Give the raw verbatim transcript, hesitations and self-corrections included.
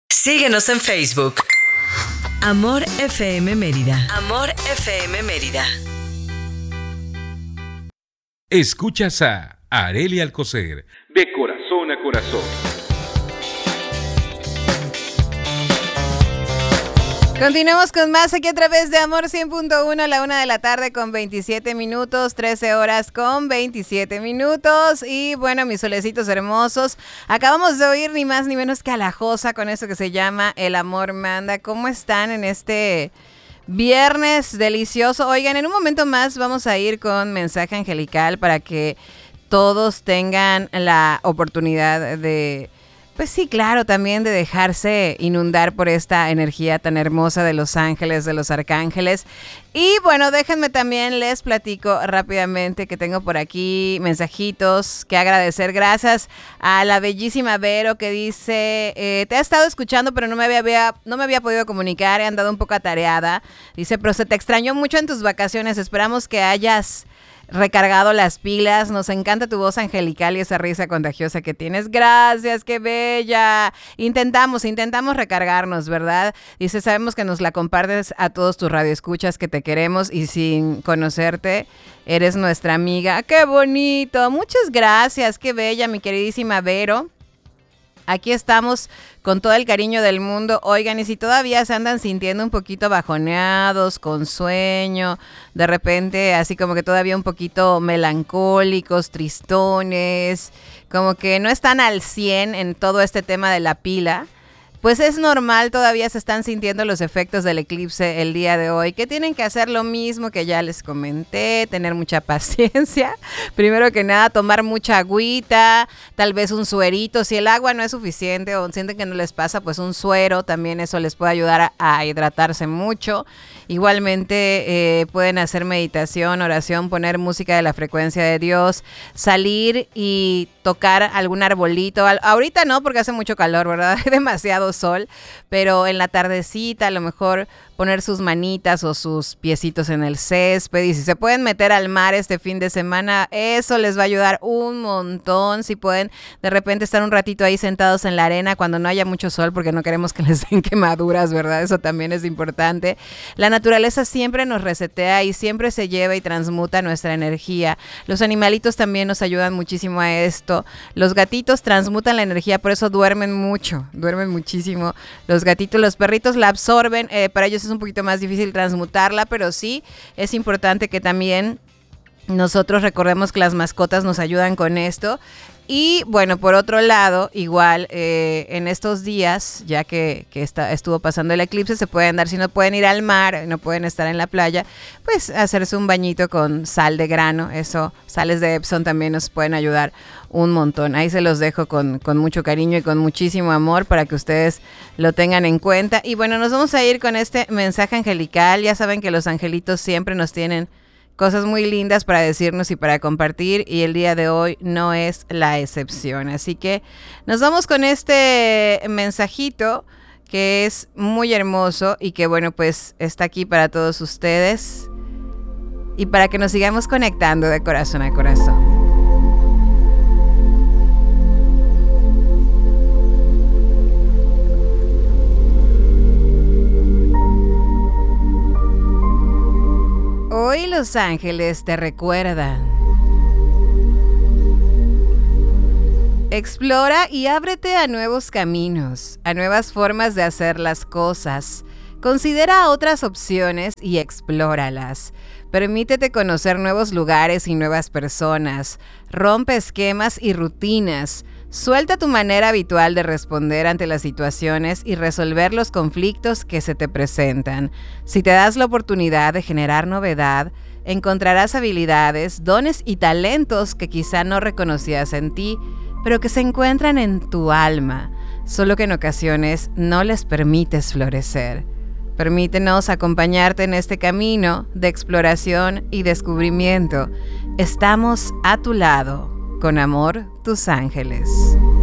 Síguenos en Facebook. Amor F M Mérida. Amor F M Mérida. Escuchas a Arely Alcocer, de corazón a corazón. Continuamos con más aquí a través de Amor cien punto uno a la una de la tarde con veintisiete minutos, trece horas con veintisiete minutos. Y bueno, mis solecitos hermosos, acabamos de oír ni más ni menos que a La Josa con eso que se llama El Amor Manda. ¿Cómo están en este viernes delicioso? Oigan, en un momento más vamos a ir con mensaje angelical para que todos tengan la oportunidad de... Pues sí, claro, también de dejarse inundar por esta energía tan hermosa de los ángeles, de los arcángeles. Y bueno, déjenme también, les platico rápidamente que tengo por aquí mensajitos que agradecer. Gracias a la bellísima Vero que dice, eh, te ha estado escuchando pero no me había, no me había podido comunicar, he andado un poco atareada. Dice, pero se te extrañó mucho en tus vacaciones, esperamos que hayas recargado las pilas, nos encanta tu voz angelical y esa risa contagiosa que tienes. Gracias, qué bella. Intentamos, intentamos recargarnos, ¿verdad? Dice, sabemos que nos la compartes a todos tus radioescuchas, que te queremos y sin conocerte eres nuestra amiga. ¡Qué bonito! Muchas gracias, qué bella, mi queridísima Vero. Aquí estamos con todo el cariño del mundo. Oigan, y si todavía se andan sintiendo un poquito bajoneados, con sueño, de repente así como que todavía un poquito melancólicos, tristones, como que no están al cien en todo este tema de la pila, pues es normal, todavía se están sintiendo los efectos del eclipse el día de hoy, que tienen que hacer lo mismo que ya les comenté, tener mucha paciencia, primero que nada tomar mucha agüita, tal vez un suerito, si el agua no es suficiente o sienten que no les pasa, pues un suero, también eso les puede ayudar a, a hidratarse mucho. Igualmente eh, pueden hacer meditación, oración, poner música de la frecuencia de Dios, salir y tocar algún arbolito. Ahorita no, porque hace mucho calor, ¿verdad? Hay demasiado sol, pero en la tardecita a lo mejor poner sus manitas o sus piecitos en el césped, y si se pueden meter al mar este fin de semana, eso les va a ayudar un montón. Si pueden de repente estar un ratito ahí sentados en la arena cuando no haya mucho sol, porque no queremos que les den quemaduras, ¿verdad? Eso también es importante. La naturaleza siempre nos resetea y siempre se lleva y transmuta nuestra energía. Los animalitos también nos ayudan muchísimo a esto. Los gatitos transmutan la energía, por eso duermen mucho, duermen muchísimo. Los gatitos, los perritos la absorben, eh, para ellos es un poquito más difícil transmutarla, pero sí es importante que también nosotros recordemos que las mascotas nos ayudan con esto. Y bueno, por otro lado, igual eh, en estos días, ya que, que está, estuvo pasando el eclipse, se pueden dar, si no pueden ir al mar, no pueden estar en la playa, pues hacerse un bañito con sal de grano. Eso, sales de Epsom también nos pueden ayudar un montón. Ahí se los dejo con, con mucho cariño y con muchísimo amor para que ustedes lo tengan en cuenta. Y bueno, nos vamos a ir con este mensaje angelical. Ya saben que los angelitos siempre nos tienen cosas muy lindas para decirnos y para compartir, y el día de hoy no es la excepción. Así que nos vamos con este mensajito que es muy hermoso y que bueno, pues está aquí para todos ustedes y para que nos sigamos conectando de corazón a corazón. Hoy los ángeles te recuerdan. Explora y ábrete a nuevos caminos, a nuevas formas de hacer las cosas. Considera otras opciones y explóralas. Permítete conocer nuevos lugares y nuevas personas. Rompe esquemas y rutinas. Suelta tu manera habitual de responder ante las situaciones y resolver los conflictos que se te presentan. Si te das la oportunidad de generar novedad, encontrarás habilidades, dones y talentos que quizá no reconocías en ti, pero que se encuentran en tu alma, solo que en ocasiones no les permites florecer. Permítenos acompañarte en este camino de exploración y descubrimiento. Estamos a tu lado. Con amor, tus ángeles.